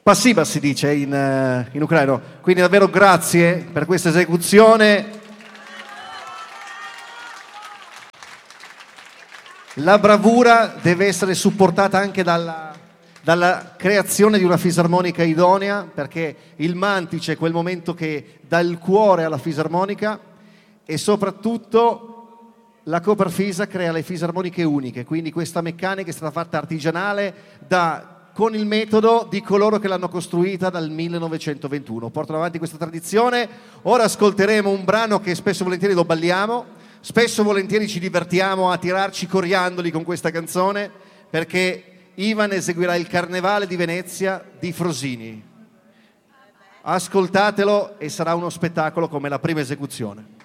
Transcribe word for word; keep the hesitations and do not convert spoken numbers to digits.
Passiva si dice in, uh, in ucraino, quindi davvero grazie per questa esecuzione. La bravura deve essere supportata anche dalla, dalla creazione di una fisarmonica idonea, perché il mantice è quel momento che dà il cuore alla fisarmonica, e soprattutto la Coperfisa crea le fisarmoniche uniche, quindi questa meccanica è stata fatta artigianale da... con il metodo di coloro che l'hanno costruita dal millenovecentoventuno. Portano avanti questa tradizione. Ora ascolteremo un brano che spesso e volentieri lo balliamo, spesso e volentieri ci divertiamo a tirarci coriandoli con questa canzone, perché Ivan eseguirà il Carnevale di Venezia di Frosini. Ascoltatelo e sarà uno spettacolo come la prima esecuzione.